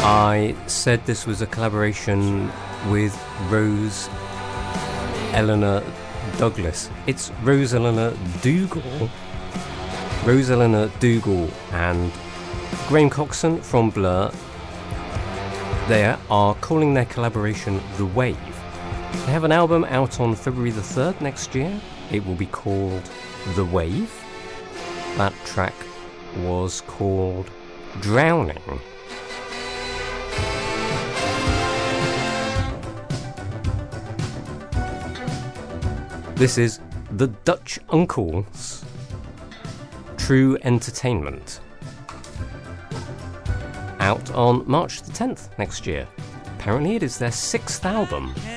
I said this was a collaboration with Rose Eleanor Douglas. It's Rose Eleanor Dougal. Rose Eleanor Dougal and Graham Coxon from Blur. They are calling their collaboration The Wave. They have an album out on February the 3rd next year. It will be called The Wave. That track was called Drowning. This is The Dutch Uncles, True Entertainment, out on March the 10th next year. Apparently it is their 6th album.